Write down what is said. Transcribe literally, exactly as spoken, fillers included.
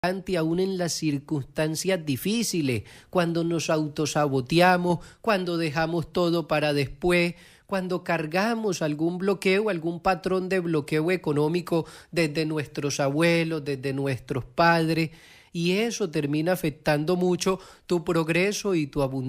aún en las circunstancias difíciles, cuando nos autosaboteamos, cuando dejamos todo para después, cuando cargamos algún bloqueo, algún patrón de bloqueo económico desde nuestros abuelos, desde nuestros padres, y eso termina afectando mucho tu progreso y tu abundancia.